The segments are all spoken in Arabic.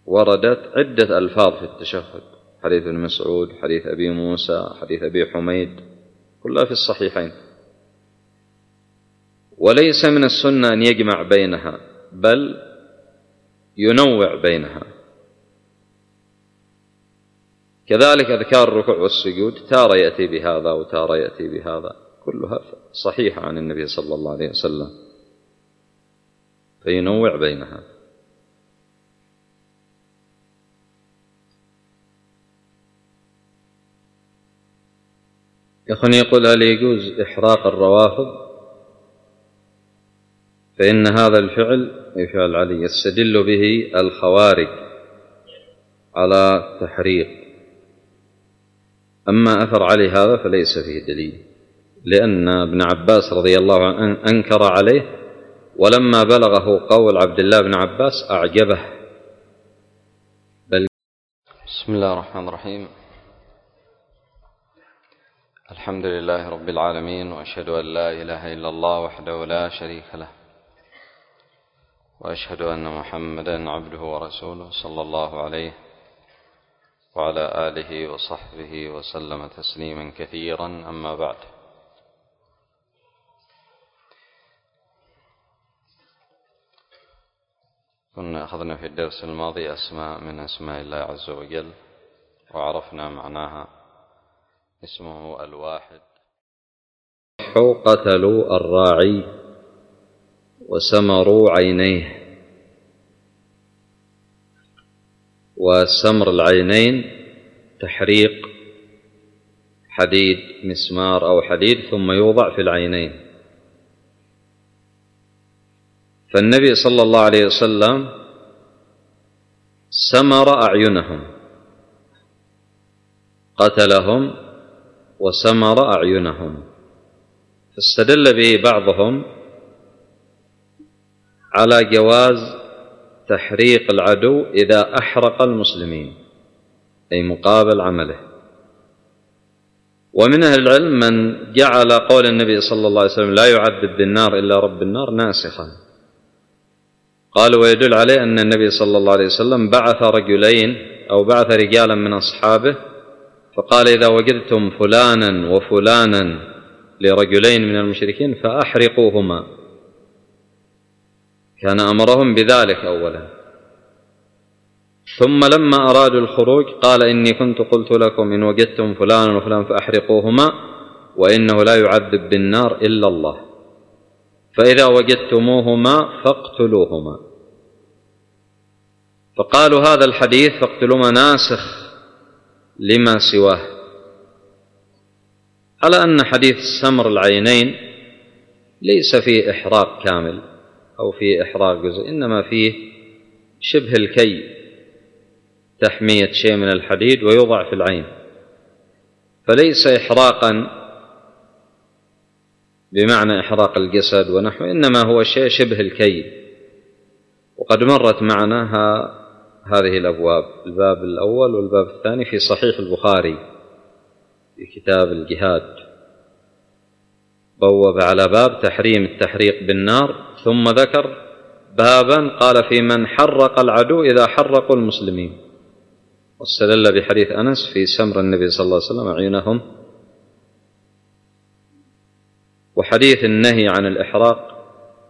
وردت عدة ألفاظ في التشهد، حديث ابن مسعود، حديث أبي موسى، حديث أبي حميد، كلها في الصحيحين. وليس من السنة أن يجمع بينها، بل ينوع بينها. كذلك أذكار الركوع والسجود تارة يأتي بهذا وتارة يأتي بهذا، كلها صحيحة عن النبي صلى الله عليه وسلم، فينوع بينها. أخي يقول: هل يجوز إحراق الروافض؟ فإن هذا الفعل أي فعل علي يستدل به الخوارج على التحريق، أما أثر علي هذا فليس فيه دليل، لأن ابن عباس رضي الله عنه أنكر عليه، ولما بلغه قول عبد الله بن عباس أعجبه. بسم الله الرحمن الرحيم. الحمد لله رب العالمين، وأشهد أن لا إله إلا الله وحده لا شريك له، وأشهد أن محمدا عبده ورسوله صلى الله عليه وعلى آله وصحبه وسلم تسليما كثيرا. أما بعد، كنا أخذنا في الدرس الماضي أسماء من أسماء الله عز وجل، وعرفنا معناها. اسمه الواحد. قتلوا الراعي وسمروا عينيه. وسمر العينين تحريق حديد، مسمار أو حديد، ثم يوضع في العينين. فالنبي صلى الله عليه وسلم سمر أعينهم، قتلهم وسمر أعينهم. فاستدل به بعضهم على جواز تحريق العدو إذا أحرق المسلمين، أي مقابل عمله. ومن أهل العلم من جعل قول النبي صلى الله عليه وسلم لا يعذب بالنار إلا رب النار ناسخا، قالوا ويدل عليه أن النبي صلى الله عليه وسلم بعث رجلين أو بعث رجالا من أصحابه، فقال إذا وجدتم فلانا وفلانا لرجلين من المشركين فأحرقوهما. كان أمرهم بذلك أولا، ثم لما أرادوا الخروج قال إني كنت قلت لكم إن وجدتم فلانا وفلانا فأحرقوهما وإنه لا يعذب بالنار إلا الله، فإذا وجدتموهما فاقتلوهما. فقالوا هذا الحديث فاقتلوهما ناسخ لما سواه، على أن حديث سمر العينين ليس فيه إحراق كامل أو فيه إحراق جزء، إنما فيه شبه الكي، تحمية شيء من الحديد ويوضع في العين، فليس إحراقا بمعنى إحراق الجسد ونحوه، إنما هو شيء شبه الكي. وقد مرت معنا هذه الأبواب، الباب الأول والباب الثاني في صحيح البخاري في كتاب الجهاد، بوب على باب تحريم التحريق بالنار، ثم ذكر بابا قال في من حرق العدو إذا حرقوا المسلمين، واستدل بحديث أنس في سمر النبي صلى الله عليه وسلم أعينهم. وحديث النهي عن الإحراق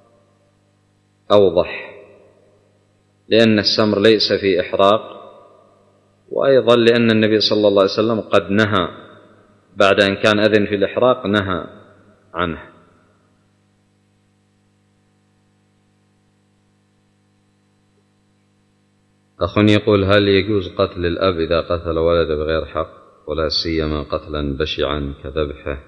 أوضح، لأن السمر ليس في إحراق، وأيضا لأن النبي صلى الله عليه وسلم قد نهى بعد أن كان أذن في الإحراق، نهى عنه. أخ يقول هل يجوز قتل الأب إذا قتل ولده بغير حق، ولا سيما قتلا بشعا كذبحه؟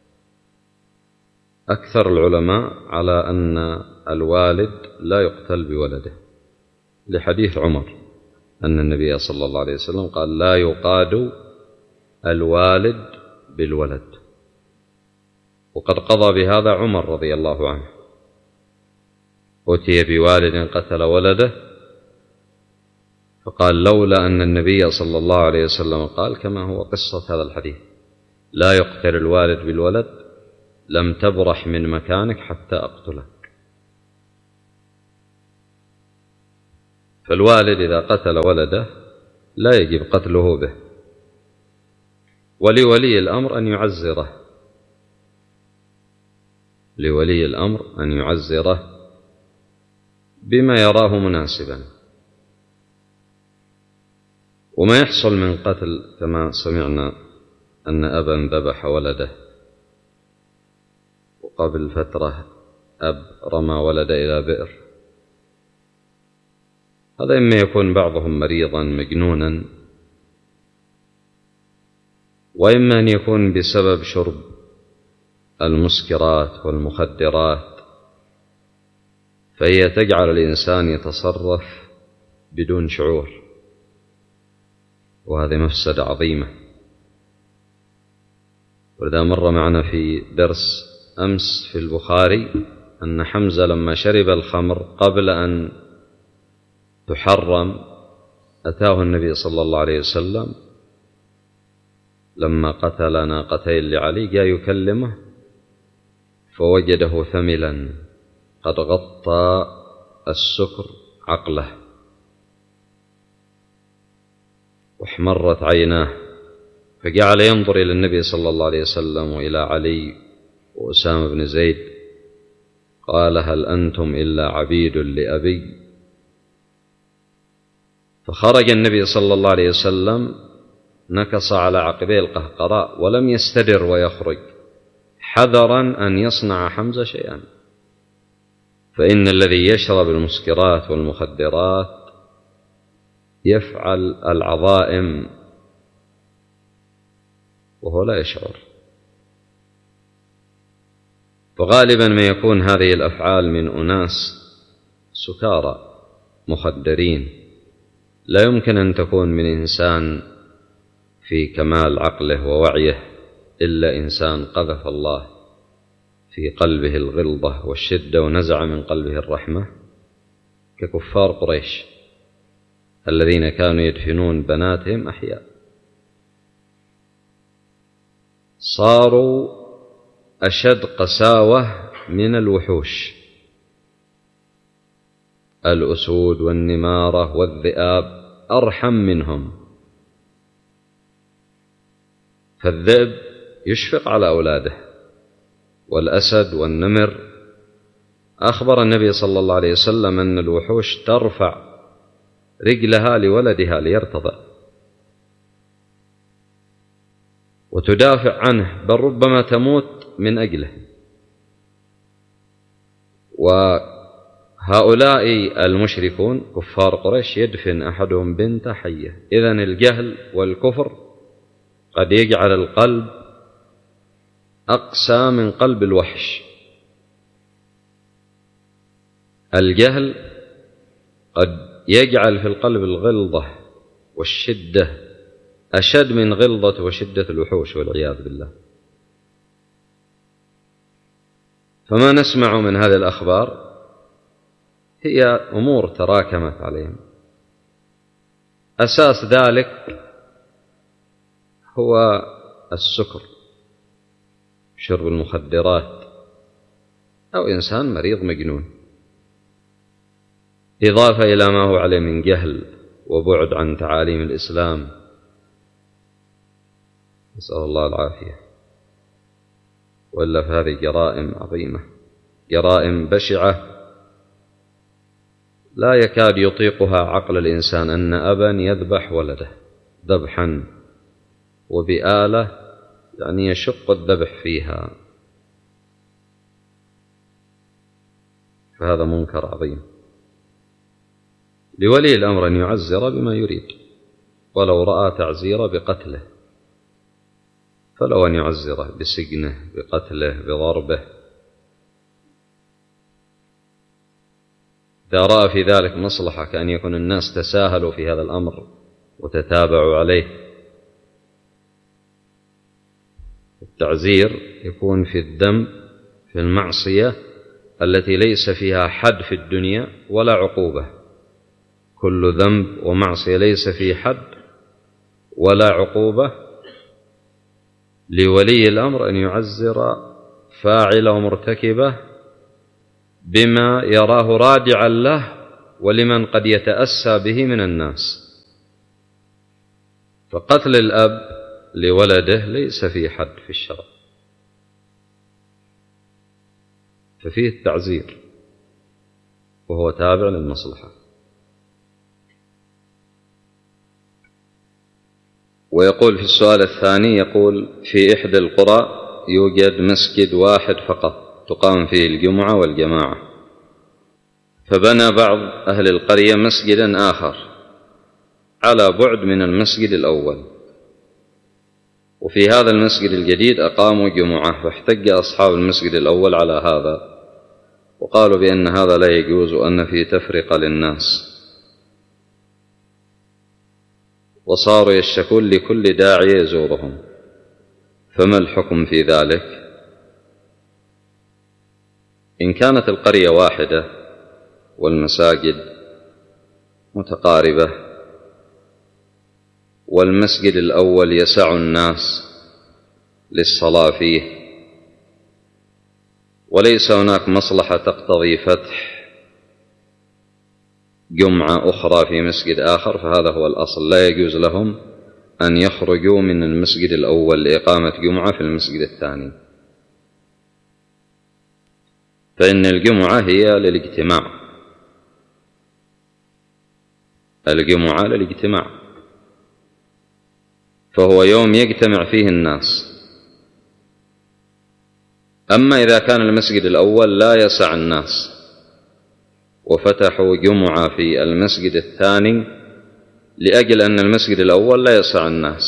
أكثر العلماء على أن الوالد لا يقتل بولده، لحديث عمر أن النبي صلى الله عليه وسلم قال لا يقاد الوالد بالولد، وقد قضى بهذا عمر رضي الله عنه، أتي بوالد قتل ولده فقال لولا أن النبي صلى الله عليه وسلم قال، كما هو قصة هذا الحديث، لا يقتل الوالد بالولد لم تبرح من مكانك حتى أقتلك. فالوالد إذا قتل ولده لا يجب قتله به، ولولي الأمر أن يعزره، لولي الأمر أن يعزره بما يراه مناسبا. وما يحصل من قتل كما سمعنا أن أبا ذبح ولده، وقبل فترة أب رمى ولده إلى بئر، هذا إما يكون بعضهم مريضا مجنونا، وإما أن يكون بسبب شرب المسكرات والمخدرات، فهي تجعل الإنسان يتصرف بدون شعور، وهذه مفسدة عظيمة. ولذا مر معنا في درس أمس في البخاري أن حمزة لما شرب الخمر قبل أن تحرم أتاه النبي صلى الله عليه وسلم لما قتل ناقتين لعلي، جاء يكلمه فوجده ثملا قد غطى السكر عقله واحمرت عيناه، فجعل ينظر إلى النبي صلى الله عليه وسلم وإلى علي وأسامة بن زيد، قال: هل أنتم إلا عبيد لأبي؟ فخرج النبي صلى الله عليه وسلم نكص على عقبيه القهقراء ولم يستدر ويخرج، حذرا أن يصنع حمزة شيئا، فإن الذي يشرب المسكرات والمخدرات يفعل العظائم وهو لا يشعر. فغالبا ما يكون هذه الأفعال من أناس سكارى مخدرين، لا يمكن أن تكون من إنسان في كمال عقله ووعيه إلا إنسان قذف الله في قلبه الغلظة والشدة ونزع من قلبه الرحمة، ككفار قريش الذين كانوا يدفنون بناتهم أحياء، صاروا أشد قساوة من الوحوش، الأسود والنمارة والذئاب أرحم منهم. فالذئب يشفق على أولاده، والأسد والنمر أخبر النبي صلى الله عليه وسلم أن الوحوش ترفع رجلها لولدها ليرتضع وتدافع عنه، بل ربما تموت من أجله. وهؤلاء المشركون كفار قريش يدفن أحدهم بنت حية. إذن الجهل والكفر قد يجعل القلب أقسى من قلب الوحش. الجهل قد يجعل في القلب الغلظة والشدة أشد من غلظة وشدة الوحوش والعياذ بالله. فما نسمع من هذه الأخبار هي أمور تراكمت عليهم، أساس ذلك هو السكر، شرب المخدرات، أو إنسان مريض مجنون، إضافة إلى ما هو عليه من جهل وبعد عن تعاليم الإسلام، نسأل الله العافية. وإلا فهذه جرائم عظيمة، جرائم بشعة لا يكاد يطيقها عقل الإنسان، أن أبا يذبح ولده ذبحا وبآلة يعني يشق الذبح فيها، فهذا منكر عظيم. لولي الأمر أن يعزر بما يريد، ولو رأى تعزير بقتله فلو أن يعزره بسجنه بقتله بضربه، إذا رأى في ذلك مصلحة، كأن يكون الناس تساهلوا في هذا الأمر وتتابعوا عليه. التعزير يكون في الذنب، في المعصية التي ليس فيها حد في الدنيا ولا عقوبة. كل ذنب ومعصية ليس فيه حد ولا عقوبة، لولي الأمر أن يعزر فاعل ومرتكبه بما يراه رادعا له ولمن قد يتأسى به من الناس. فقتل الأب لولده ليس فيه حد في الشرع، ففيه التعزير وهو تابع للمصلحة. ويقول في السؤال الثاني، يقول في إحدى القرى يوجد مسجد واحد فقط تقام فيه الجمعة والجماعة، فبنى بعض أهل القرية مسجدا آخر على بعد من المسجد الأول، وفي هذا المسجد الجديد أقاموا جمعة، فاحتج أصحاب المسجد الأول على هذا وقالوا بأن هذا لا يجوز وأن فيه تفرقة للناس، وصاروا يشتكون لكل داعية يزورهم، فما الحكم في ذلك؟ إن كانت القرية واحدة والمساجد متقاربة والمسجد الأول يسع الناس للصلاة فيه وليس هناك مصلحة تقتضي فتح جمعة أخرى في مسجد آخر، فهذا هو الأصل، لا يجوز لهم أن يخرجوا من المسجد الأول لإقامة جمعة في المسجد الثاني، فإن الجمعة هي للاجتماع، الجمعة للاجتماع، فهو يوم يجتمع فيه الناس. أما إذا كان المسجد الأول لا يسع الناس وفتحوا جمعة في المسجد الثاني لأجل أن المسجد الأول لا يسع الناس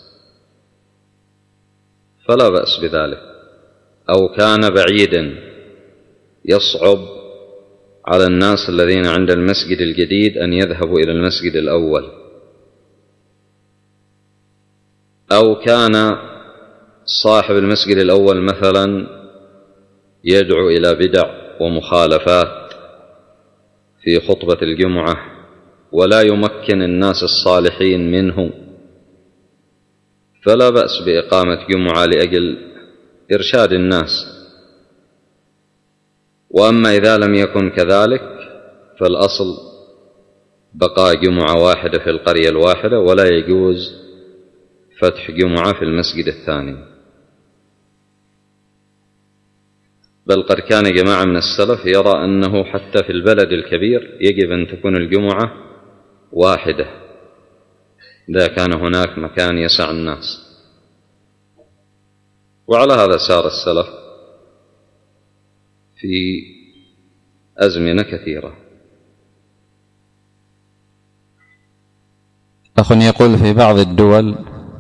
فلا بأس بذلك، أو كان بعيدا يصعب على الناس الذين عند المسجد الجديد أن يذهبوا إلى المسجد الأول، أو كان صاحب المسجد الأول مثلا يدعو إلى بدع ومخالفات في خطبة الجمعة ولا يمكن الناس الصالحين منه، فلا بأس بإقامة جمعة لأجل إرشاد الناس. وأما إذا لم يكن كذلك فالأصل بقاء جمعة واحدة في القرية الواحدة، ولا يجوز فتح جمعة في المسجد الثاني. بل قد كان جماعة من السلف يرى أنه حتى في البلد الكبير يجب أن تكون الجمعة واحدة إذا كان هناك مكان يسع الناس، وعلى هذا سار السلف في أزمنة كثيرة. أخ يقول في بعض الدول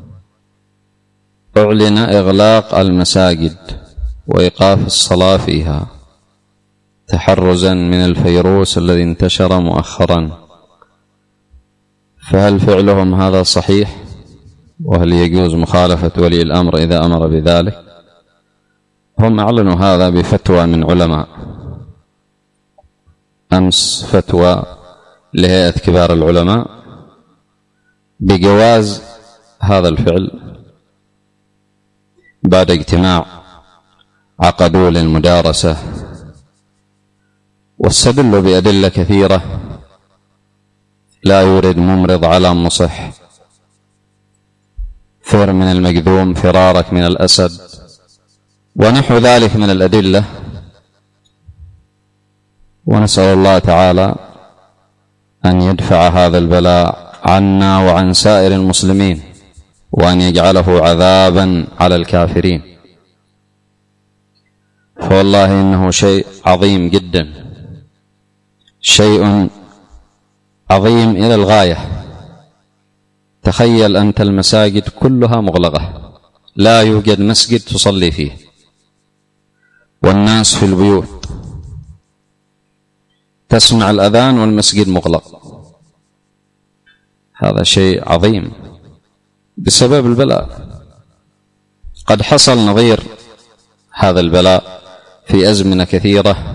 أعلن إغلاق المساجد وإيقاف الصلاة فيها تحرزا من الفيروس الذي انتشر مؤخرا، فهل فعلهم هذا صحيح؟ وهل يجوز مخالفة ولي الأمر إذا أمر بذلك؟ هم أعلنوا هذا بفتوى من علماء أمس، فتوى لهيئة كبار العلماء بجواز هذا الفعل بعد اجتماع عقدوا للمدارسة، واستدلوا بأدلة كثيرة لا يورد ممرض على مصح، فر من المجذوم فرارك من الأسد، ونحو ذلك من الأدلة. ونسأل الله تعالى أن يدفع هذا البلاء عنا وعن سائر المسلمين، وأن يجعله عذابا على الكافرين، فوالله إنه شيء عظيم جدا، شيء عظيم إلى الغاية. تخيل أنت المساجد كلها مغلقة، لا يوجد مسجد تصلي فيه، والناس في البيوت، تسمع الأذان والمسجد مغلق، هذا شيء عظيم بسبب البلاء. قد حصل نظير هذا البلاء في أزمنة كثيرة،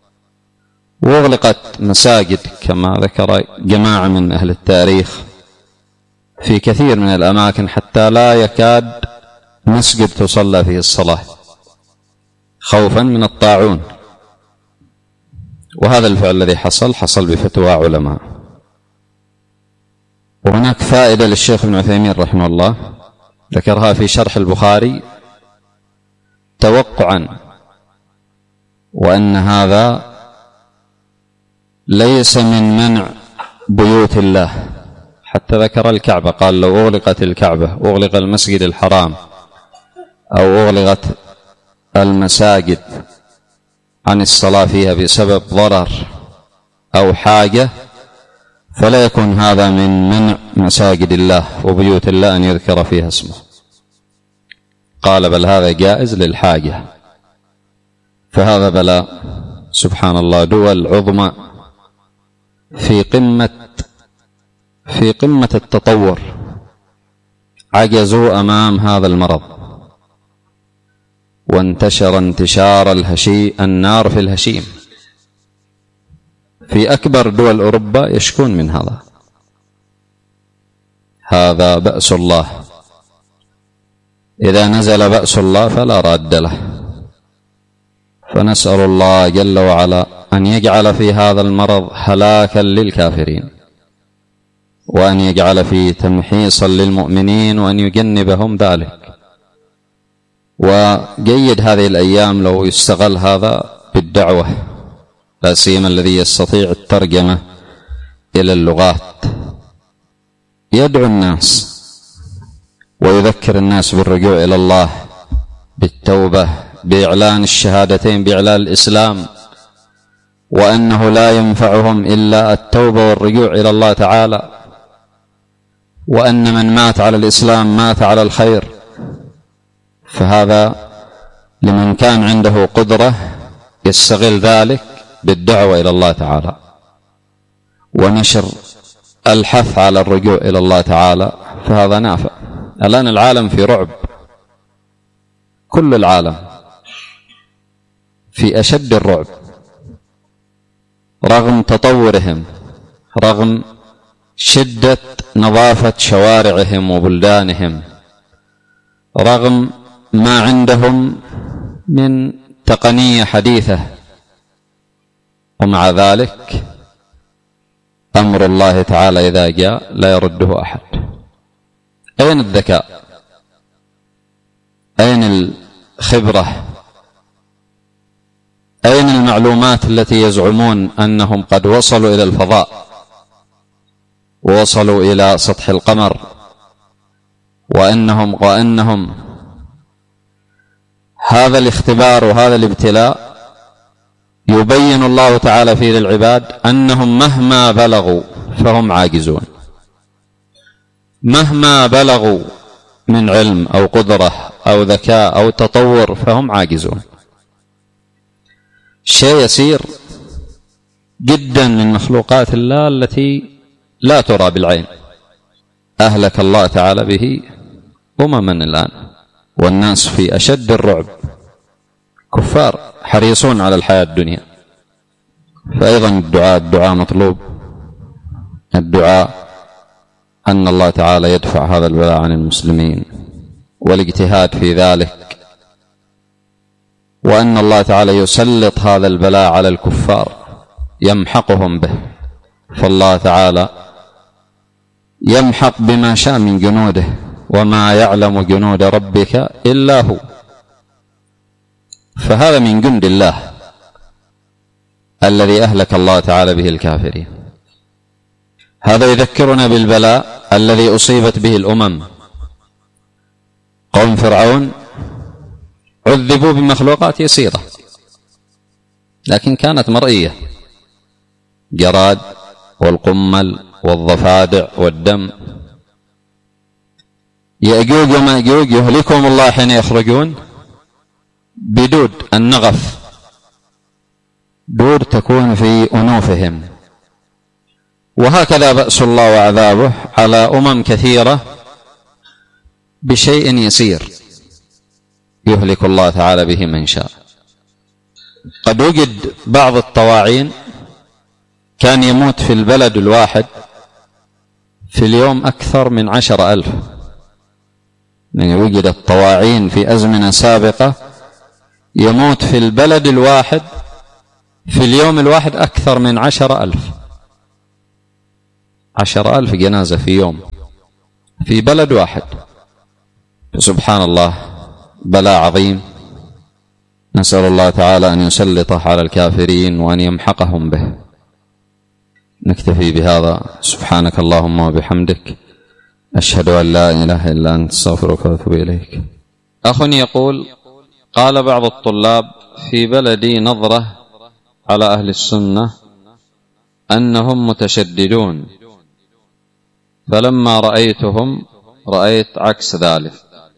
وأغلقت مساجد كما ذكر جماعة من أهل التاريخ في كثير من الأماكن حتى لا يكاد مسجد تصلى فيه الصلاة خوفا من الطاعون. وهذا الفعل الذي حصل بفتوى علماء. وهناك فائدة للشيخ ابن عثيمين رحمه الله ذكرها في شرح البخاري توقعا، وأن هذا ليس من منع بيوت الله، حتى ذكر الكعبة، قال لو أغلقت الكعبة، أغلق المسجد الحرام، أو أغلقت المساجد عن الصلاة فيها بسبب ضرر أو حاجة، فلا يكون هذا من منع مساجد الله وبيوت الله أن يذكر فيها اسمه. قال بل هذا جائز للحاجة. فهذا بلاء سبحان الله. دول عظمى في قمة التطور عجزوا أمام هذا المرض، وانتشر انتشار النار في الهشيم. في أكبر دول أوروبا يشكون من هذا. هذا بأس الله، إذا نزل بأس الله فلا راد له. فنسأل الله جل وعلا أن يجعل في هذا المرض هلاكا للكافرين، وأن يجعل فيه تمحيصا للمؤمنين، وأن يجنبهم ذلك. وجيد هذه الأيام لو يستغل هذا بالدعوة، لا سيما الذي يستطيع الترجمة إلى اللغات، يدعو الناس ويذكر الناس بالرجوع إلى الله، بالتوبة، بإعلان الشهادتين، بإعلان الإسلام، وأنه لا ينفعهم إلا التوبة والرجوع إلى الله تعالى، وأن من مات على الإسلام مات على الخير. فهذا لمن كان عنده قدرة يستغل ذلك بالدعوة إلى الله تعالى ونشر الحث على الرجوع إلى الله تعالى، فهذا نافع. الآن العالم في رعب، كل العالم في أشد الرعب، رغم تطورهم، رغم شدة نظافة شوارعهم وبلدانهم، رغم ما عندهم من تقنية حديثة، ومع ذلك أمر الله تعالى إذا جاء لا يرده أحد. أين الذكاء؟ أين الخبرة؟ أين المعلومات التي يزعمون أنهم قد وصلوا إلى الفضاء ووصلوا إلى سطح القمر، وأنهم هذا الاختبار وهذا الابتلاء يبين الله تعالى فيه للعباد أنهم مهما بلغوا فهم عاجزون، مهما بلغوا من علم أو قدرة أو ذكاء أو تطور فهم عاجزون. شيء يسير جدا من مخلوقات الله التي لا ترى بالعين أهلك الله تعالى به أمما الآن، والناس في أشد الرعب، كفار حريصون على الحياة الدنيا. فأيضا الدعاء مطلوب، الدعاء أن الله تعالى يدفع هذا البلاء عن المسلمين، والاجتهاد في ذلك، وأن الله تعالى يسلط هذا البلاء على الكفار يمحقهم به. فالله تعالى يمحق بما شاء من جنوده، وما يعلم جنود ربك إلا هو. فهذا من جند الله الذي أهلك الله تعالى به الكافرين. هذا يذكرنا بالبلاء الذي أصيبت به الأمم. قوم فرعون عذبوا بمخلوقات يسيرة لكن كانت مرئية، جراد والقمل والضفادع والدم. يأجوج ومأجوج يهلكهم الله حين يخرجون بدود النغف، دود تكون في أنوفهم. وهكذا بأس الله وعذابه على أمم كثيرة بشيء يسير يهلك الله تعالى به من شاء. قد وجد بعض الطواعين كان يموت في البلد الواحد في اليوم أكثر من 10,000. يعني وجدت طواعين في أزمنة سابقة يموت في البلد الواحد في اليوم الواحد أكثر من 10,000 جنازة في يوم في بلد واحد. سبحان الله، بلاء عظيم، نسأل الله تعالى أن يسلطه على الكافرين وأن يمحقهم به. نكتفي بهذا، سبحانك اللهم وبحمدك، أشهد أن لا إله إلا أنت، استغفرك وأتوب إليك. أخ يقول: قال بعض الطلاب في بلدي نظرة على أهل السنة أنهم متشددون، فلما رأيتهم رأيت عكس ذلك.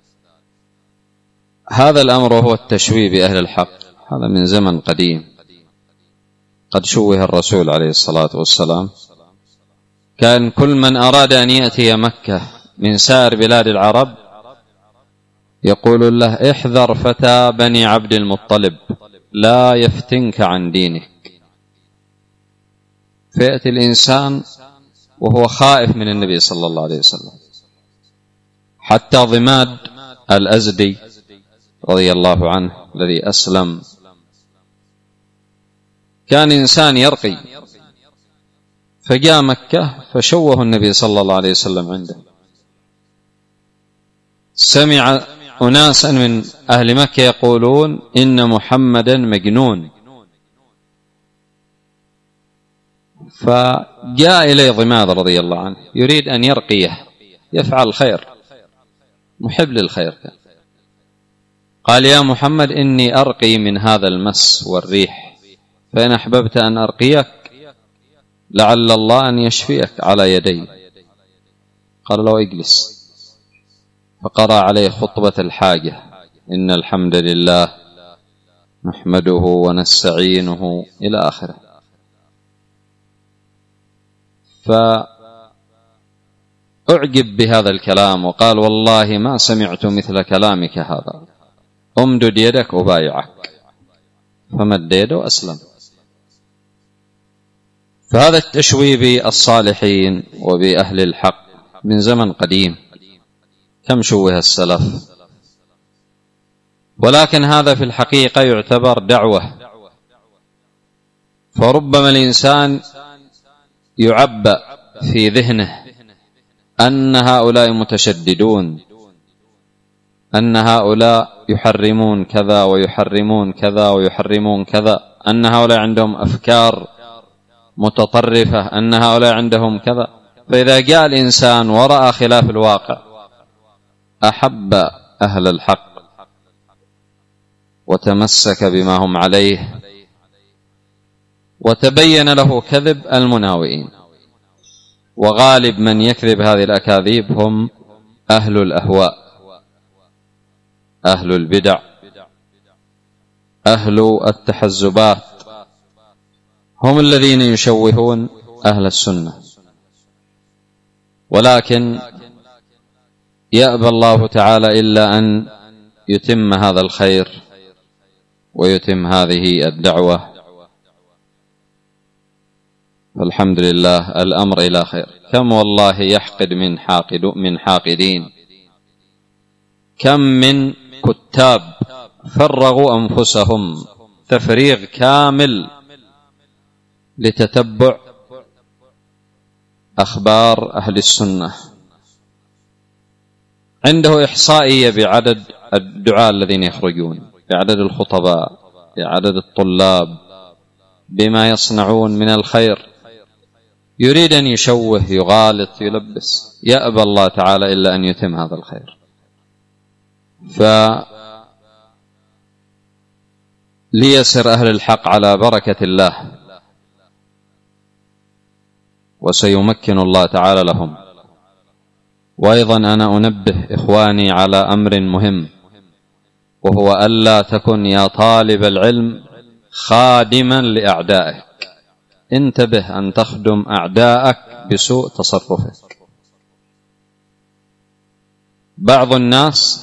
هذا الأمر هو التشويه بأهل الحق، هذا من زمن قديم. قد شوه الرسول عليه الصلاة والسلام، كان كل من أراد أن يأتي مكة من سائر بلاد العرب يقول له: احذر فتى بني عبد المطلب لا يفتنك عن دينك. فيأتي الإنسان وهو خائف من النبي صلى الله عليه وسلم. حتى ضماد الأزدي رضي الله عنه الذي أسلم كان إنسان يرقي، فجاء مكة فشوه النبي صلى الله عليه وسلم عنده. سمع أناسا من أهل مكة يقولون إن محمدا مجنون، فجاء إليه ضماد رضي الله عنه يريد أن يرقيه، يفعل الخير، محب للخير. قال: يا محمد إني أرقي من هذا المس والريح، فإن أحببت أن أرقيك لعل الله أن يشفيك على يدي. قال له: اجلس. فقرأ عليه خطبة الحاجة: إن الحمد لله نحمده ونستعينه إلى آخره. فأعجب بهذا الكلام وقال: والله ما سمعت مثل كلامك هذا، امدد يدك أبايعك. فمد يده وأسلم. فهذا التشويه بالصالحين وبأهل الحق من زمن قديم، كم شوه السلف. ولكن هذا في الحقيقة يعتبر دعوة، فربما الإنسان يعبأ في ذهنه أن هؤلاء متشددون، أن هؤلاء يحرمون كذا ويحرمون كذا ويحرمون كذا، أن هؤلاء عندهم أفكار متطرفة، أن هؤلاء عندهم كذا. فإذا جاء الإنسان ورأى خلاف الواقع أحب أهل الحق وتمسك بما هم عليه، وتبين له كذب المناوئين. وغالب من يكذب هذه الأكاذيب هم أهل الأهواء، أهل البدع، أهل التحزبات، هم الذين يشوهون أهل السنة. ولكن يأبى الله تعالى إلا أن يتم هذا الخير ويتم هذه الدعوة. والحمد لله الأمر إلى خير. كم والله يحقد من حاقدين، كم من كتاب فرغوا أنفسهم تفريغ كامل لتتبع أخبار أهل السنة. عنده إحصائية بعدد الدعاة الذين يخرجون، بعدد الخطباء، بعدد الطلاب، بما يصنعون من الخير. يريد أن يشوه، يغالط، يلبس. يأبى الله تعالى إلا أن يتم هذا الخير. فليسر أهل الحق على بركة الله، وسيمكن الله تعالى لهم. وأيضا أنا أنبه إخواني على أمر مهم، وهو ألا تكن يا طالب العلم خادما لأعدائك. انتبه أن تخدم أعدائك بسوء تصرفك. بعض الناس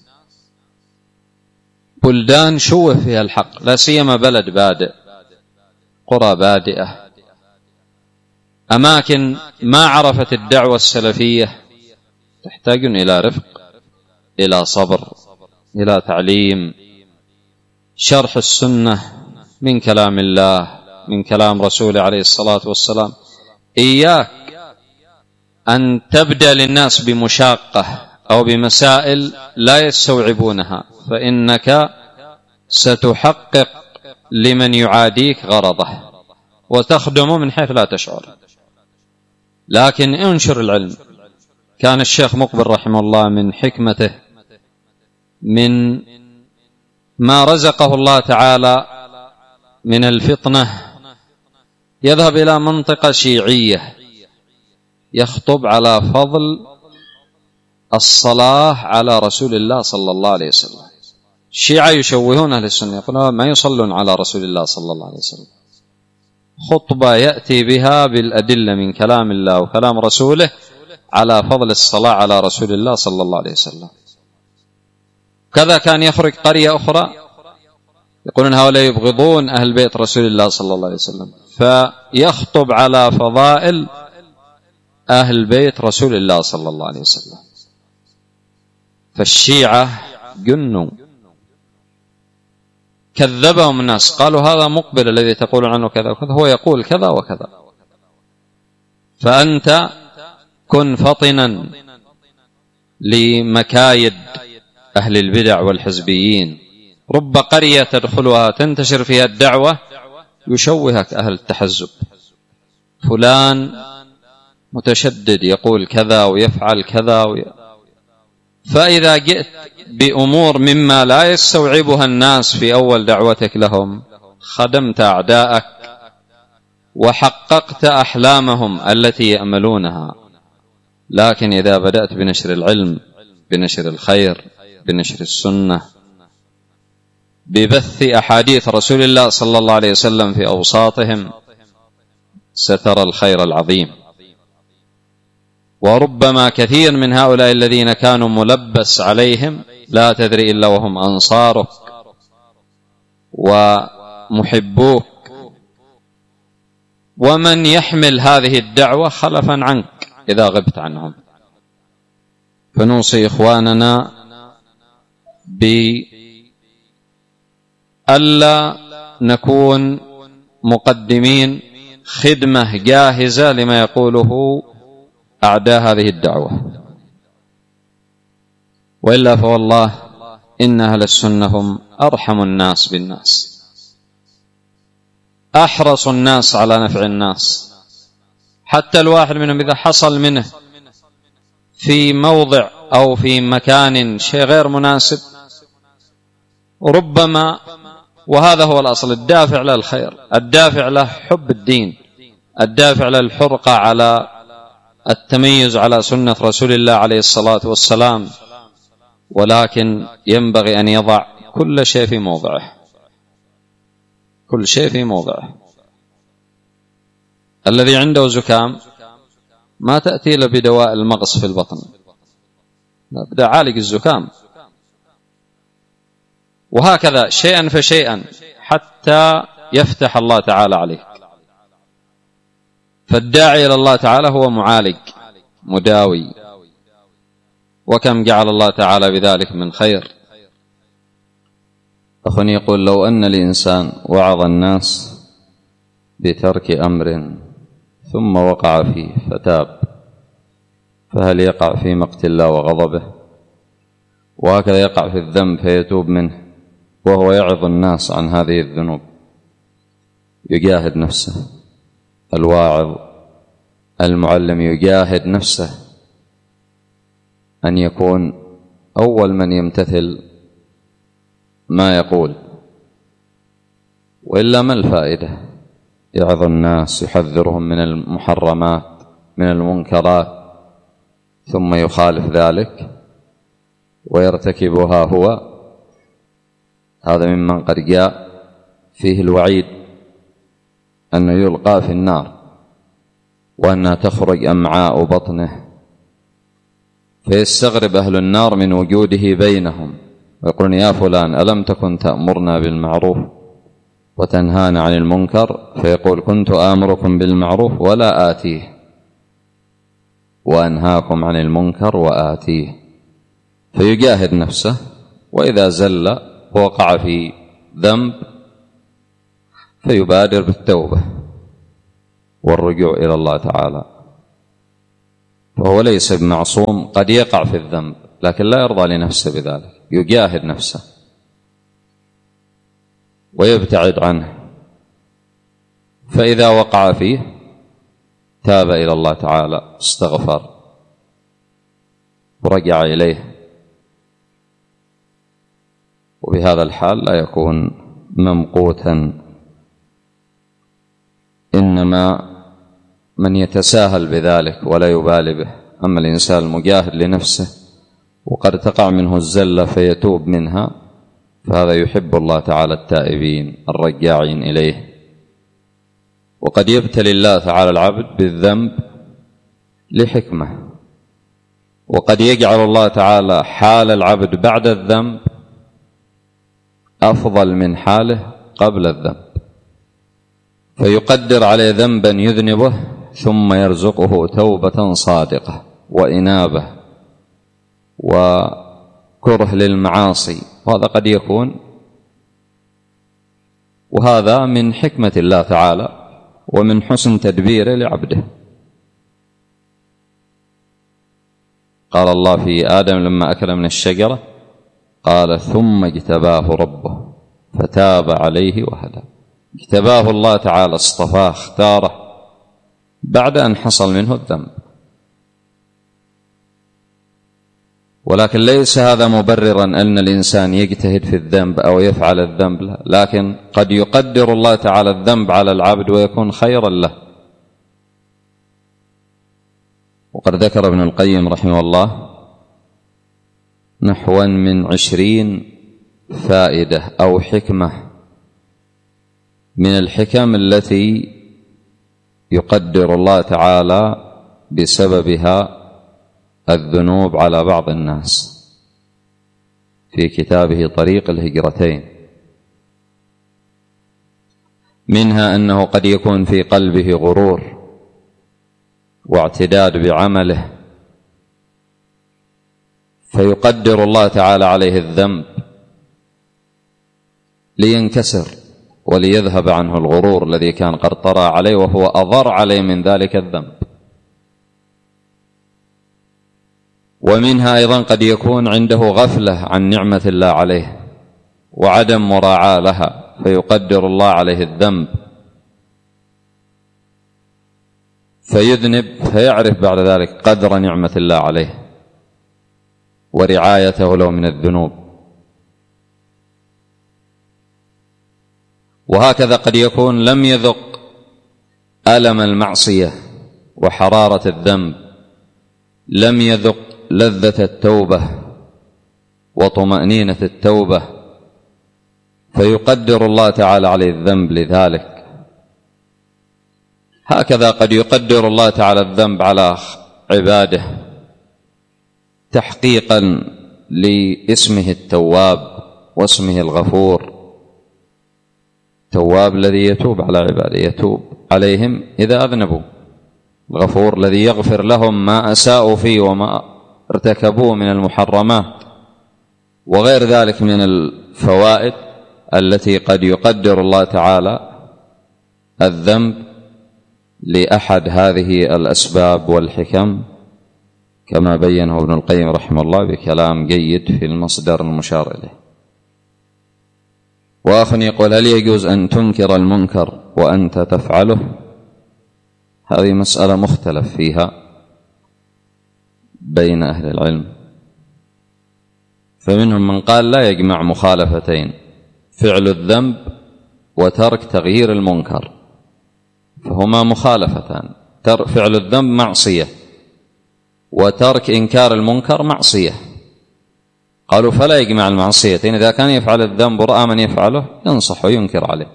بلدان شوه فيها الحق، لا سيما بلد بادئ، قرى بادئة، أماكن ما عرفت الدعوة السلفية، تحتاج إلى رفق، إلى صبر، إلى تعليم، شرح السنة من كلام الله، من كلام رسوله عليه الصلاة والسلام. إياك أن تبدأ للناس بمشاقة أو بمسائل لا يستوعبونها، فإنك ستحقق لمن يعاديك غرضه وتخدمه من حيث لا تشعر. لكن انشر العلم. كان الشيخ مقبل رحمه الله من حكمته، من ما رزقه الله تعالى من الفطنة، يذهب إلى منطقة شيعية يخطب على فضل الصلاة على رسول الله صلى الله عليه وسلم. الشيعة يشوهون أهل السنة، يقولون ما يصلون على رسول الله صلى الله عليه وسلم. خطبة يأتي بها بالأدلة من كلام الله وكلام رسوله على فضل الصلاة على رسول الله صلى الله عليه وسلم. كذا كان يخرج قرية أخرى يقولون هؤلاء يبغضون أهل بيت رسول الله صلى الله عليه وسلم، فيخطب على فضائل أهل بيت رسول الله صلى الله عليه وسلم. فالشيعة جنوا، كذبهم الناس، قالوا هذا مقبل الذي تقول عنه كذا وكذا، هو يقول كذا وكذا. فأنت كن فطنا لمكايد أهل البدع والحزبيين. رب قرية تدخلها تنتشر فيها الدعوة يشوهك أهل التحزب، فلان متشدد يقول كذا ويفعل كذا فإذا جئت بأمور مما لا يستوعبها الناس في أول دعوتك لهم خدمت أعداءك وحققت أحلامهم التي يأملونها. لكن إذا بدأت بنشر العلم، بنشر الخير، بنشر السنة، ببث أحاديث رسول الله صلى الله عليه وسلم في أوساطهم، سترى الخير العظيم. وربما كثير من هؤلاء الذين كانوا ملبس عليهم لا تدري إلا وهم أنصارك ومحبوك، ومن يحمل هذه الدعوة خلفا عنك إذا غبت عنهم. فنوصي إخواننا بألا نكون مقدمين خدمة جاهزة لما يقوله أعداء هذه الدعوة، وإلا فوالله إن أهل السنة هم أرحم الناس بالناس، أحرص الناس على نفع الناس. حتى الواحد منهم إذا حصل منه في موضع أو في مكان شيء غير مناسب، ربما، وهذا هو الأصل، الدافع له الخير، الدافع له حب الدين، الدافع له الحرقة على التميز على سنة رسول الله عليه الصلاة والسلام. ولكن ينبغي أن يضع كل شيء في موضعه، كل شيء في موضعه. الذي عنده زكام ما تأتي له بدواء المغص في البطن، بدأ عالج الزكام، وهكذا شيئا فشيئا حتى يفتح الله تعالى عليك. فالداعي إلى الله تعالى هو معالج مداوي، وكم جعل الله تعالى بذلك من خير. أخواني يقول لو أن الإنسان وعظ الناس بترك أمر ثم وقع فيه فتاب، فهل يقع في مقت الله وغضبه؟ وهكذا يقع في الذنب فيتوب منه وهو يعظ الناس عن هذه الذنوب. يجاهد نفسه، الواعظ المعلم يجاهد نفسه أن يكون أول من يمتثل ما يقول، وإلا ما الفائدة؟ يعظ الناس، يحذرهم من المحرمات، من المنكرات، ثم يخالف ذلك ويرتكبها هو. هذا ممن قد جاء فيه الوعيد أنه يلقى في النار وأنها تخرج أمعاء بطنه، فيستغرب أهل النار من وجوده بينهم ويقولون يا فلان ألم تكن تأمرنا بالمعروف وتنهانا عن المنكر؟ فيقول كنت آمركم بالمعروف ولا آتيه وأنهاكم عن المنكر وآتيه. فيجاهد نفسه، وإذا زل ووقع في ذنب فيبادر بالتوبة والرجوع إلى الله تعالى. فهو ليس بمعصوم، قد يقع في الذنب لكن لا يرضى لنفسه بذلك، يجاهد نفسه ويبتعد عنه، فإذا وقع فيه تاب إلى الله تعالى، استغفر ورجع إليه، وبهذا الحال لا يكون ممقوتا. إنما من يتساهل بذلك ولا يبالي به، أما الإنسان المجاهد لنفسه وقد تقع منه الزلة فيتوب منها، فهذا يحب الله تعالى التائبين الرجاعين إليه. وقد يبتلي الله تعالى العبد بالذنب لحكمة، وقد يجعل الله تعالى حال العبد بعد الذنب أفضل من حاله قبل الذنب، فيقدر عليه ذنبا يذنبه ثم يرزقه توبة صادقة وإنابة وكره للمعاصي، وهذا قد يكون، وهذا من حكمة الله تعالى ومن حسن تدبيره لعبده. قال الله في آدم لما أكل من الشجرة قال ثم اجتباه ربه فتاب عليه وهدى. اجتباه الله تعالى، اصطفاه، اختاره بعد أن حصل منه الذنب، ولكن ليس هذا مبررا أن الإنسان يجتهد في الذنب أو يفعل الذنب، لكن قد يقدر الله تعالى الذنب على العبد ويكون خيرا له. وقد ذكر ابن القيم رحمه الله نحو من 20 فائدة أو حكمة من الحكم التي يقدر الله تعالى بسببها الذنوب على بعض الناس في كتابه طريق الهجرتين. منها أنه قد يكون في قلبه غرور واعتداد بعمله، فيقدر الله تعالى عليه الذنب لينكسر وليذهب عنه الغرور الذي كان قد طرأ عليه وهو أضر عليه من ذلك الذنب. ومنها أيضا قد يكون عنده غفلة عن نعمة الله عليه وعدم مراعاة لها، فيقدر الله عليه الذنب فيذنب، فيعرف بعد ذلك قدر نعمة الله عليه ورعايته له من الذنوب. وهكذا قد يكون لم يذق ألم المعصية وحرارة الذنب، لم يذق لذة التوبة وطمأنينة التوبة، فيقدر الله تعالى عليه الذنب لذلك. هكذا قد يقدر الله تعالى الذنب على عباده تحقيقا لاسمه التواب واسمه الغفور. التواب الذي يتوب على عباده، يتوب عليهم إذا أذنبوا، الغفور الذي يغفر لهم ما أساءوا فيه وما ارتكبوه من المحرمات وغير ذلك من الفوائد التي قد يقدر الله تعالى الذنب لأحد هذه الأسباب والحكم، كما بينه ابن القيم رحمه الله بكلام جيد في المصدر المشار إليه. وآخر يقول: هل يجوز أن تنكر المنكر وأنت تفعله؟ هذه مسألة مختلف فيها بين أهل العلم، فمنهم من قال لا يجمع مخالفتين: فعل الذنب وترك تغيير المنكر، فهما مخالفتان. فعل الذنب معصية وترك إنكار المنكر معصية. قالوا فلا يجمع المعصيتين، إذا كان يفعل الذنب ورأى من يفعله ينصح وينكر عليه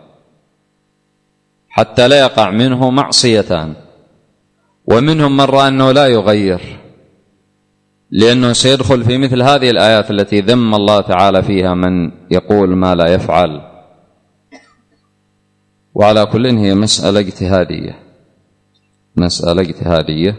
حتى لا يقع منه معصيتان. ومنهم من رأى أنه لا يغير، لأنه سيدخل في مثل هذه الآيات التي ذم الله تعالى فيها من يقول ما لا يفعل. وعلى كل هي مسألة اجتهادية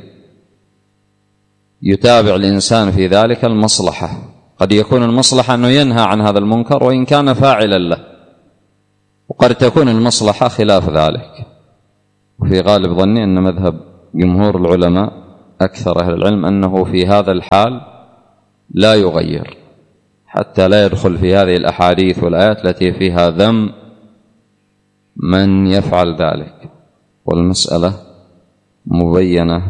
يتابع الإنسان في ذلك المصلحة. قد يكون المصلحة أنه ينهى عن هذا المنكر وإن كان فاعلا له، وقد تكون المصلحة خلاف ذلك. وفي غالب ظني أن مذهب جمهور العلماء أكثر أهل العلم أنه في هذا الحال لا يغير حتى لا يدخل في هذه الأحاديث والآيات التي فيها ذم من يفعل ذلك، والمسألة مبينة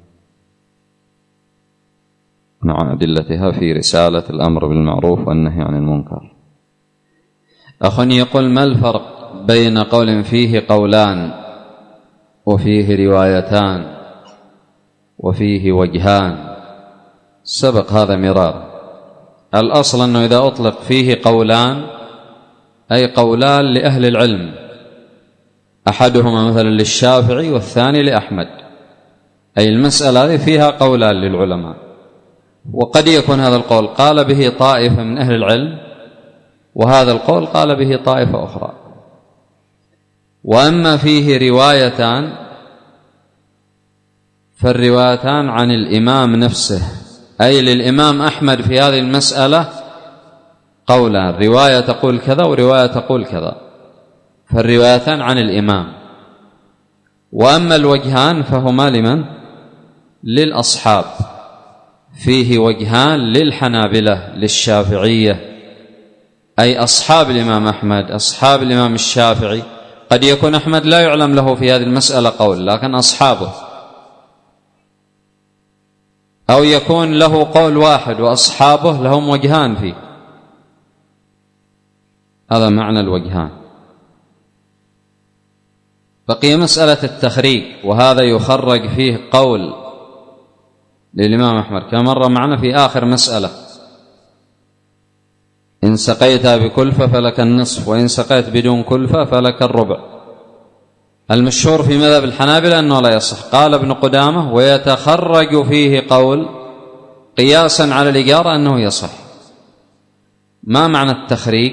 مع أدلتها في رسالة الأمر بالمعروف والنهي عن المنكر. أخ يقول: ما الفرق بين قول فيه قولان وفيه روايتان وفيه وجهان؟ سبق هذا مرار. الأصل أنه إذا أطلق فيه قولان أي قولان لأهل العلم، أحدهما مثلا للشافعي والثاني لأحمد، أي المسألة هذه فيها قولان للعلماء، وقد يكون هذا القول قال به طائفة من أهل العلم وهذا القول قال به طائفة أخرى. وأما فيه روايتان فالروايتان عن الإمام نفسه، أي للإمام أحمد في هذه المسألة قولان، رواية تقول كذا ورواية تقول كذا، فالروايتان عن الإمام. وأما الوجهان فهما لمن؟ للأصحاب. فيه وجهان للحنابلة للشافعية، أي أصحاب الإمام أحمد، أصحاب الإمام الشافعي. قد يكون أحمد لا يعلم له في هذه المسألة قول، لكن أصحابه، أو يكون له قول واحد وأصحابه لهم وجهان فيه. هذا معنى الوجهان. بقي مسألة التخريج، وهذا يخرج فيه قول للإمام أحمد كما مر معنا في آخر مسألة: إن سقيتها بكلفة فلك النصف، وإن سقيت بدون كلفة فلك الربع. المشهور في مذهب الحنابلة أنه لا يصح. قال ابن قدامة: ويتخرج فيه قول قياسا على الإجارة أنه يصح. ما معنى التخريج؟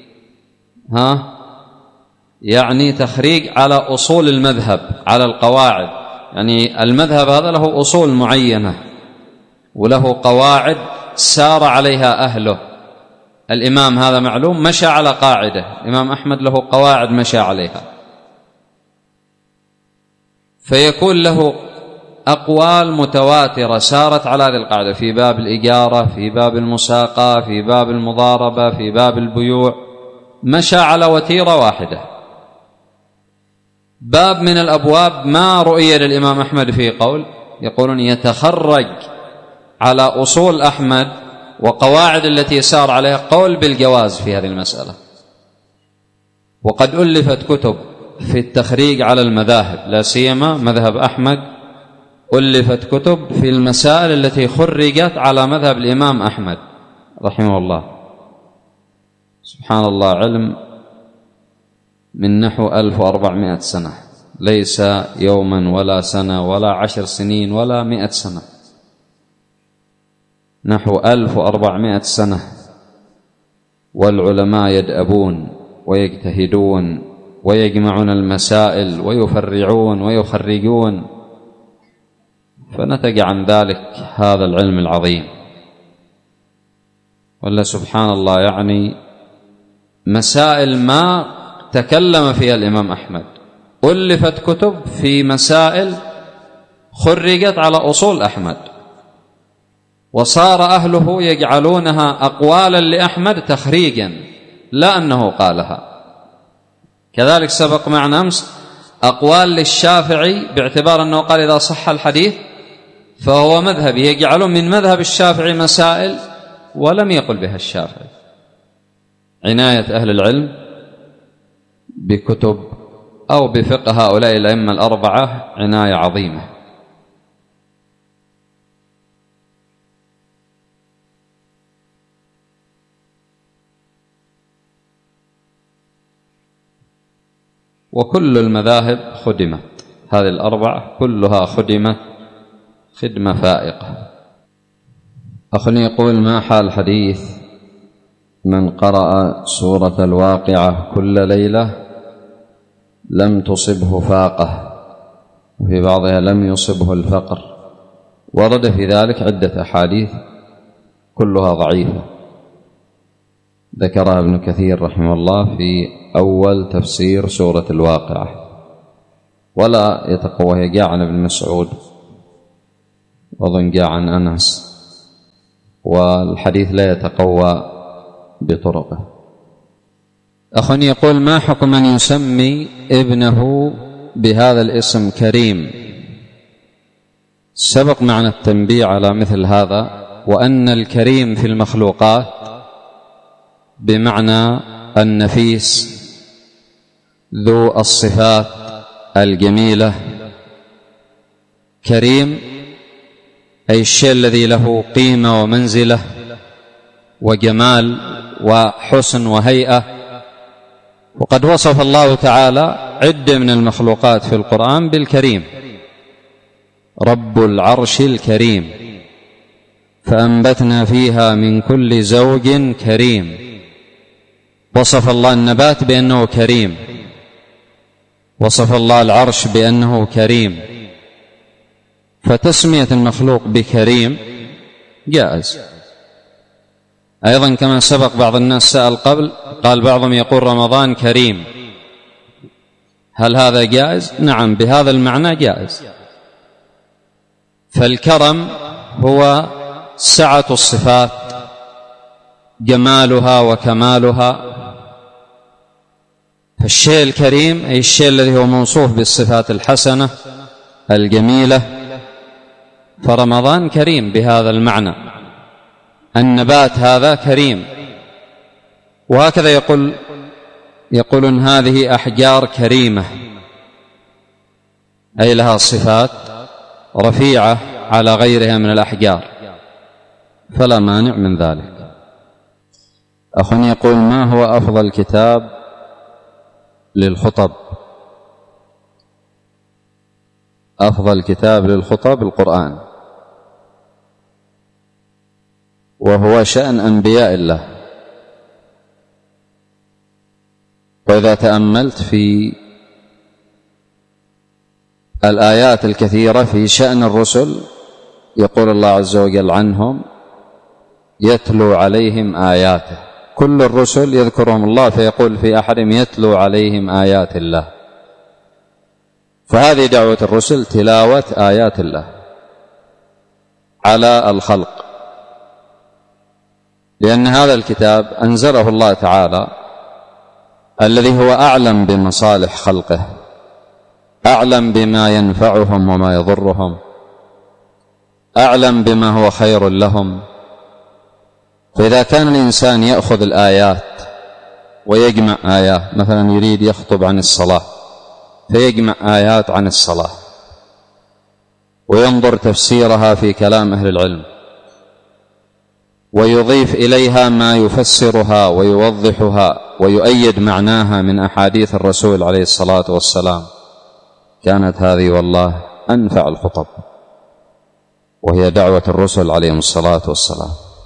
يعني تخريج على أصول المذهب، على القواعد. يعني المذهب هذا له أصول معينة وله قواعد سار عليها أهله. الإمام هذا معلوم مشى على قاعدة، الإمام أحمد له قواعد مشى عليها، فيكون له أقوال متواترة سارت على هذه القاعدة في باب الإجارة، في باب المساقة، في باب المضاربة، في باب البيوع، مشى على وتيرة واحدة. باب من الأبواب ما رؤي للإمام أحمد فيه قول، يقولون يتخرج على أصول أحمد وقواعد التي سار عليها قول بالجواز في هذه المسألة. وقد ألفت كتب في التخريج على المذاهب، لا سيما مذهب أحمد، ألفت كتب في المسائل التي خرجت على مذهب الإمام أحمد رحمه الله. سبحان الله، علم من نحو 1400 سنة، ليس يوما ولا سنة ولا 10 سنين ولا 100 سنة، نحو 1400 سنة، والعلماء يدأبون ويجتهدون ويجمعون المسائل ويفرعون ويخرجون، فنتج عن ذلك هذا العلم العظيم. ولا سبحان الله، يعني مسائل ما تكلم فيها الإمام أحمد ألفت كتب في مسائل خرجت على أصول أحمد، وصار أهله يجعلونها أقوالا لأحمد تخريجا لا أنه قالها. كذلك سبق معنا أمس أقوال للشافعي باعتبار أنه قال إذا صح الحديث فهو مذهبي، يجعلون من مذهب الشافعي مسائل ولم يقل بها الشافعي. عناية أهل العلم بكتب أو بفقه هؤلاء الأئمة الأربعة عناية عظيمة. وكل المذاهب خدمت، هذه الأربعة كلها خدمت خدمة فائقة. أخني يقول: ما حال حديث من قرأ سورة الواقعة كل ليلة لم تصبه فاقة، وفي بعضها لم يصبه الفقر؟ ورد في ذلك عدة أحاديث كلها ضعيفة. ذكرها ابن كثير رحمه الله في أول تفسير سورة الواقعة، ولا يتقوى، هي جاء عن ابن مسعود وأظن جاء عن أنس، والحديث لا يتقوى بطرقه. أخ يقول: ما حكم من يسمي ابنه بهذا الاسم كريم؟ سبق معنا التنبيه على مثل هذا، وأن الكريم في المخلوقات بمعنى النفيس ذو الصفات الجميلة. كريم أي الشيء الذي له قيمة ومنزلة وجمال وحسن وهيئة. وقد وصف الله تعالى عدة من المخلوقات في القرآن بالكريم: رب العرش الكريم، فأنبتنا فيها من كل زوج كريم. وصف الله النبات بأنه كريم، وصف الله العرش بأنه كريم. فتسمية المخلوق بكريم جائز. أيضا كما سبق بعض الناس سأل قبل، قال بعضهم يقول رمضان كريم، هل هذا جائز؟ نعم، بهذا المعنى جائز. فالكرم هو سعة الصفات، جمالها وكمالها. فالشيء الكريم أي الشيء الذي هو موصوف بالصفات الحسنة الجميلة، فرمضان كريم بهذا المعنى. النبات هذا كريم. وهكذا يقولون هذه أحجار كريمة، أي لها صفات رفيعة على غيرها من الأحجار، فلا مانع من ذلك. أخ يقول: ما هو أفضل كتاب للخطب؟ أفضل كتاب للخطب القرآن، وهو شأن أنبياء الله. وإذا تأملت في الآيات الكثيرة في شأن الرسل، يقول الله عز وجل عنهم: يتلو عليهم آياته. كل الرسل يذكرهم الله فيقول في أحدهم: يتلو عليهم آيات الله. فهذه دعوة الرسل، تلاوة آيات الله على الخلق، لأن هذا الكتاب أنزله الله تعالى الذي هو أعلم بمصالح خلقه، أعلم بما ينفعهم وما يضرهم، أعلم بما هو خير لهم. فإذا كان الإنسان يأخذ الآيات ويجمع آيات، مثلا يريد يخطب عن الصلاة فيجمع آيات عن الصلاة وينظر تفسيرها في كلام أهل العلم، ويضيف إليها ما يفسرها ويوضحها ويؤيد معناها من أحاديث الرسول عليه الصلاة والسلام، كانت هذه والله أنفع الخطب، وهي دعوة الرسل عليهم الصلاة والسلام.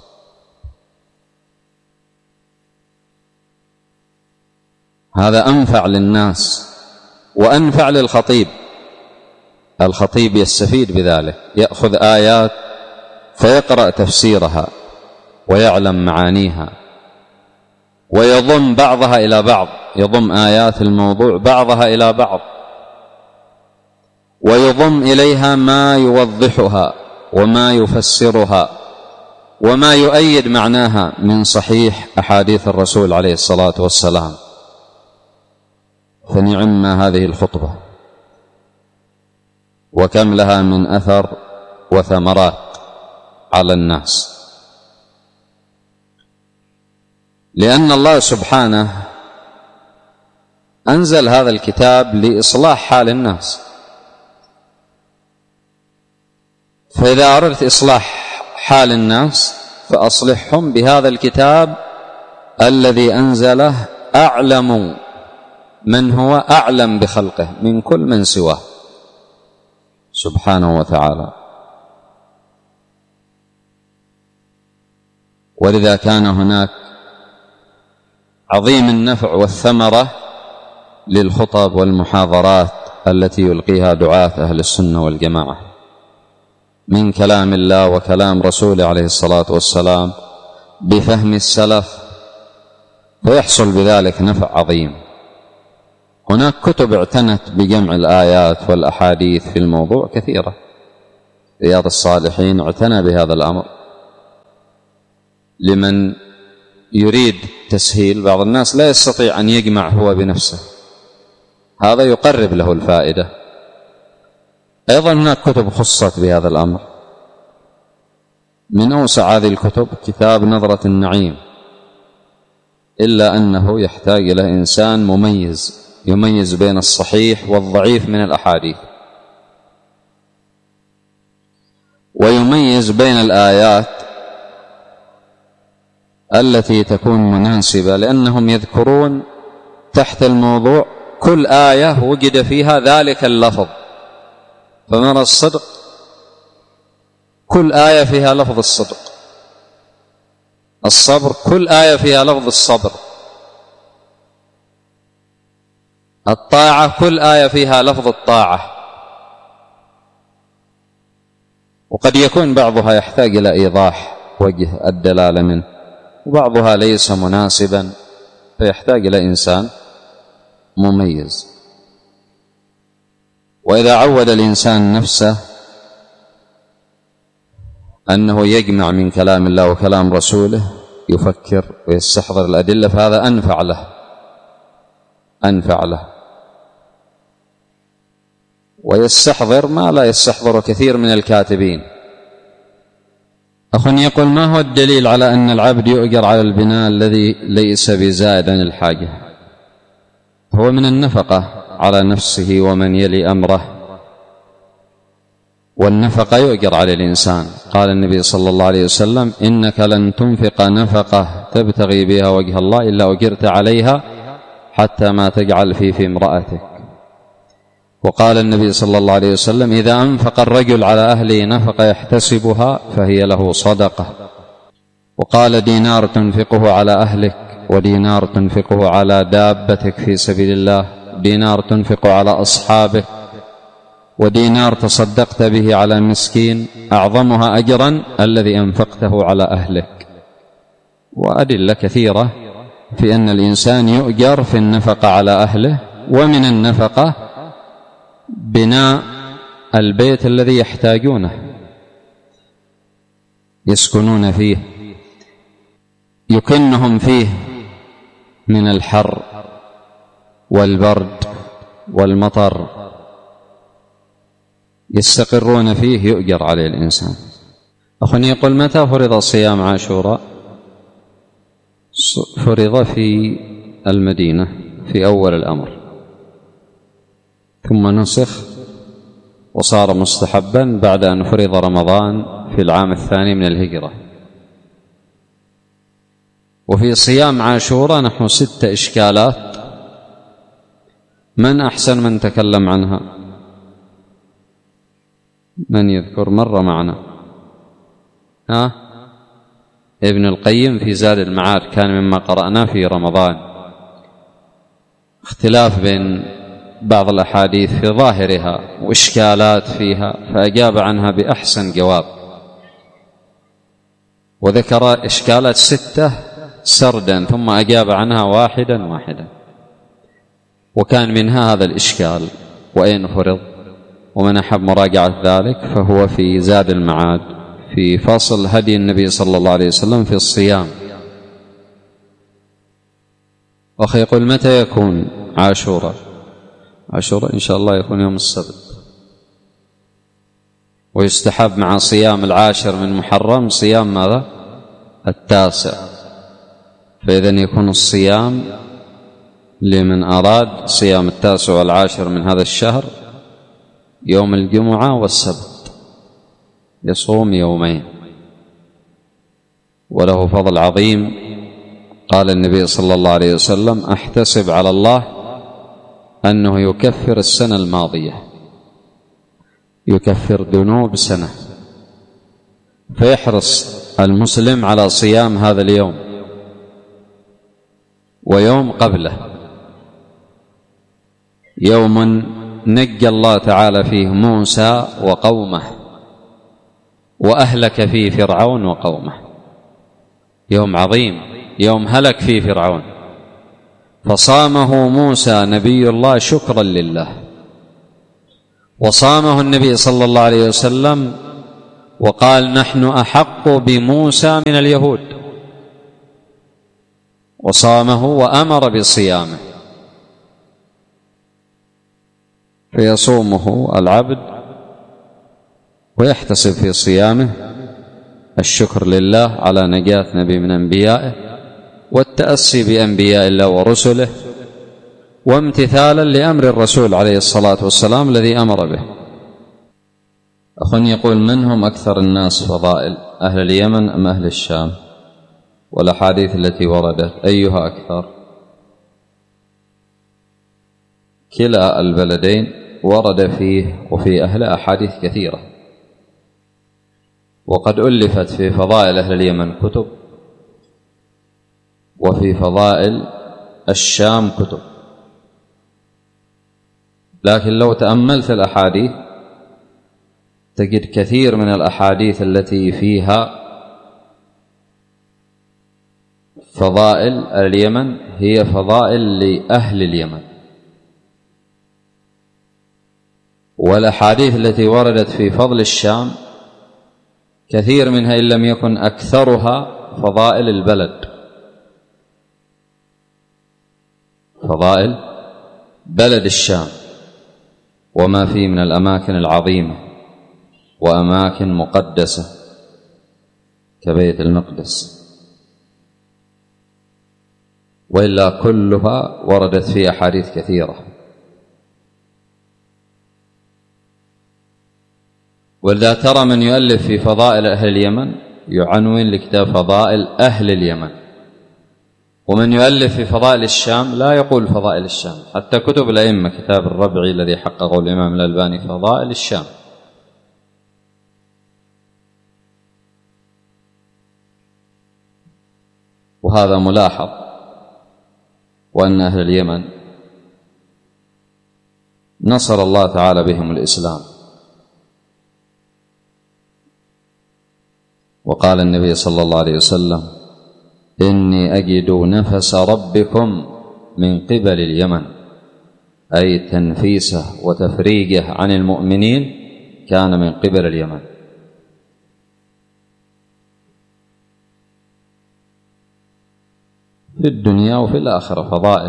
هذا أنفع للناس وأنفع للخطيب. الخطيب يستفيد بذلك، يأخذ آيات فيقرأ تفسيرها ويعلم معانيها، ويضم بعضها إلى بعض، يضم آيات الموضوع بعضها إلى بعض، ويضم إليها ما يوضحها وما يفسرها وما يؤيد معناها من صحيح أحاديث الرسول عليه الصلاة والسلام. فنعم هذه الخطبة، وكم لها من أثر وثمرات على الناس، لأن الله سبحانه أنزل هذا الكتاب لإصلاح حال الناس. فإذا أردت إصلاح حال الناس فأصلحهم بهذا الكتاب الذي أنزله أعلم من هو أعلم بخلقه من كل من سواه سبحانه وتعالى. ولذا كان هناك عظيم النفع والثمرة للخطب والمحاضرات التي يلقيها دعاة أهل السنة والجماعة من كلام الله وكلام رسوله عليه الصلاة والسلام، بفهم السلف فيحصل بذلك نفع عظيم. هناك كتب اعتنت بجمع الآيات والأحاديث في الموضوع كثيرة. رياض الصالحين اعتنى بهذا الأمر لمن يريد تسهيل. بعض الناس لا يستطيع أن يجمع هو بنفسه، هذا يقرب له الفائدة. أيضا هناك كتب خصت بهذا الأمر. من أوسع هذه الكتب كتاب نظرة النعيم، إلا أنه يحتاج إلى إنسان مميز يميز بين الصحيح والضعيف من الأحاديث، ويميز بين الآيات التي تكون مناسبة، لأنهم يذكرون تحت الموضوع كل آية وجد فيها ذلك اللفظ. فمن الصدق كل آية فيها لفظ الصدق، الصبر كل آية فيها لفظ الصبر، الطاعة كل آية فيها لفظ الطاعة. وقد يكون بعضها يحتاج إلى إيضاح وجه الدلالة منه، وبعضها ليس مناسبا فيحتاج إلى إنسان مميز. وإذا عود الإنسان نفسه أنه يجمع من كلام الله وكلام رسوله، يفكر ويستحضر الأدلة، فهذا أنفع له ويستحضر ما لا يستحضر كثير من الكاتبين. أخ يقول: ما هو الدليل على أن العبد يؤجر على البناء الذي ليس بزائد عن الحاجة؟ هو من النفقة على نفسه ومن يلي أمره، والنفقة يؤجر على الإنسان. قال النبي صلى الله عليه وسلم: إنك لن تنفق نفقة تبتغي بها وجه الله إلا أجرت عليها حتى ما تجعل في امرأتك. وقال النبي صلى الله عليه وسلم: إذا أنفق الرجل على أهله نفقة يحتسبها فهي له صدقة. وقال: دينار تنفقه على أهلك، ودينار تنفقه على دابتك في سبيل الله، دينار تنفق على أصحابك، ودينار تصدقت به على مسكين، أعظمها أجرا الذي أنفقته على أهلك. وأدلة كثيرة في أن الإنسان يؤجر في النفقة على أهله. ومن النفقة بناء البيت الذي يحتاجونه يسكنون فيه، يكنهم فيه من الحر والبرد والمطر، يستقرون فيه، يؤجر عليه الإنسان. أخواني يقول: متى فرض صيام عاشوراء؟ فرض في المدينة في أول الأمر، ثم نسخ وصار مستحبا بعد أن فرض رمضان في العام الثاني من الهجرة. وفي صيام عاشوراء نحو 6 إشكالات. من أحسن من تكلم عنها؟ من يذكر؟ مر معنا ابن القيم في زاد المعاد، كان مما قرأناه في رمضان. اختلاف بين بعض الأحاديث في ظاهرها وإشكالات فيها، فأجاب عنها بأحسن جواب، وذكر إشكالات 6 سردا، ثم أجاب عنها واحدا. وكان منها هذا الإشكال: وأين فرض؟ ومن أحب مراجعة ذلك فهو في زاد المعاد في فصل هدي النبي صلى الله عليه وسلم في الصيام. أخي يقول: متى يكون عاشوراء؟ عاشوراء إن شاء الله يكون يوم السبت، ويستحب مع صيام 10 من محرم صيام ماذا؟ 9. فإذن يكون الصيام لمن أراد صيام 9 و10 من هذا الشهر يوم الجمعة والسبت، يصوم يومين، وله فضل عظيم. قال النبي صلى الله عليه وسلم: أحتسب على الله أنه يكفر السنة الماضية، يكفر ذنوب سنة. فيحرص المسلم على صيام هذا اليوم ويوم قبله، يوم نجى الله تعالى فيه موسى وقومه وأهلك فيه فرعون وقومه، يوم عظيم، يوم هلك فيه فرعون فصامه موسى نبي الله شكرا لله، وصامه النبي صلى الله عليه وسلم وقال نحن أحق بموسى من اليهود، وصامه وأمر بصيامه، فيصومه العبد ويحتسب في صيامه الشكر لله على نجاة نبي من أنبيائه، والتأسي بأنبياء الله ورسله، وامتثالا لأمر الرسول عليه الصلاة والسلام الذي أمر به. أخ يقول: من هم أكثر الناس فضائل، أهل اليمن أم أهل الشام؟ والأحاديث التي وردت أيها أكثر؟ كلا البلدين ورد فيه وفي أهل أحاديث كثيرة، وقد ألفت في فضائل أهل اليمن كتب، وفي فضائل الشام كتب، لكن لو تأملت الأحاديث تجد كثير من الأحاديث التي فيها فضائل اليمن هي فضائل لأهل اليمن، والأحاديث التي وردت في فضل الشام كثير منها إن لم يكن أكثرها فضائل البلد، فضائل بلد الشام وما فيه من الأماكن العظيمة وأماكن مقدسة كبيت المقدس، وإلا كلها وردت في أحاديث كثيرة. ولذا ترى من يؤلف في فضائل أهل اليمن يعنون لكتاب فضائل أهل اليمن، ومن يؤلف في فضائل الشام لا يقول فضائل الشام، حتى كتب الأئمة كتاب الربعي الذي حققه الإمام الألباني فضائل الشام. وهذا ملاحظ، وأن أهل اليمن نصر الله تعالى بهم الإسلام، وقال النبي صلى الله عليه وسلم: إني أجد نفس ربكم من قبل اليمن، أي تنفيسه وتفريجه عن المؤمنين كان من قبل اليمن. في الدنيا وفي الآخرة فضائل.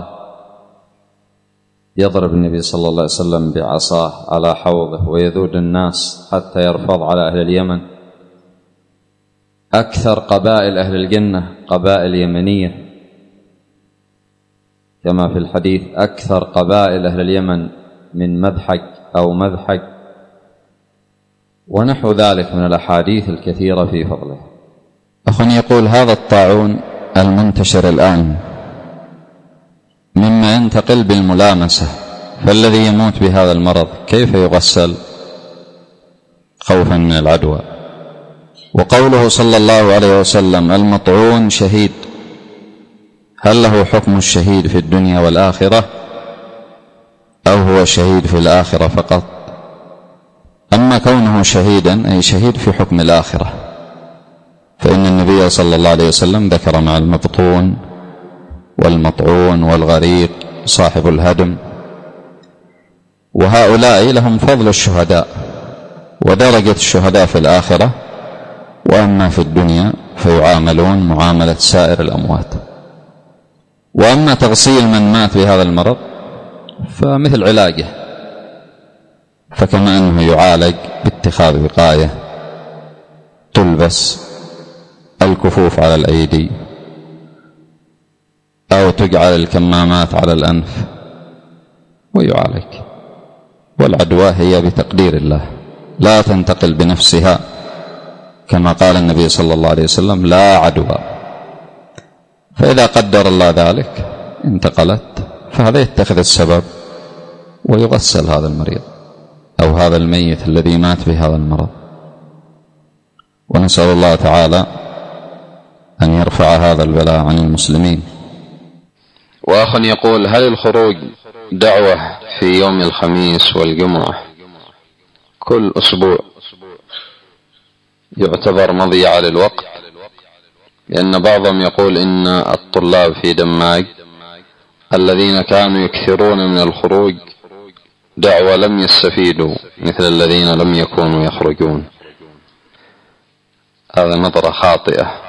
يضرب النبي صلى الله عليه وسلم بعصاه على حوضه ويذود الناس حتى يرفض على أهل اليمن. أكثر قبائل أهل الجنة قبائل يمنية، كما في الحديث: أكثر قبائل أهل اليمن من مذحج أو مذحج، ونحو ذلك من الأحاديث الكثيرة في فضله. أخ يقول: هذا الطاعون المنتشر الآن مما ينتقل بالملامسة، فالذي يموت بهذا المرض كيف يغسل خوفا من العدوى؟ وقوله صلى الله عليه وسلم: المطعون شهيد، هل له حكم الشهيد في الدنيا والآخرة أو هو شهيد في الآخرة فقط؟ أما كونه شهيدا أي شهيد في حكم الآخرة، فإن النبي صلى الله عليه وسلم ذكر مع المبطون والمطعون والغريق صاحب الهدم، وهؤلاء لهم فضل الشهداء ودرجة الشهداء في الآخرة، وأما في الدنيا فيعاملون معاملة سائر الأموات. وأما تغسيل من مات بهذا المرض فمثل علاجه، فكما أنه يعالج باتخاذ وقاية، تلبس الكفوف على الأيدي أو تجعل الكمامات على الأنف ويعالج. والعدوى هي بتقدير الله، لا تنتقل بنفسها، كما قال النبي صلى الله عليه وسلم: لا عدوى. فإذا قدر الله ذلك انتقلت، فهذا يتخذ السبب ويغسل هذا المريض أو هذا الميت الذي مات بهذا المرض. ونسأل الله تعالى أن يرفع هذا البلاء عن المسلمين. وأخ يقول: هل الخروج دعوة في يوم الخميس والجمعة كل أسبوع يعتبر مضيعة للوقت؟ لأن بعضهم يقول إن الطلاب في دماج الذين كانوا يكثرون من الخروج دعوة لم يستفيدوا مثل الذين لم يكونوا يخرجون. هذا نظرة خاطئة.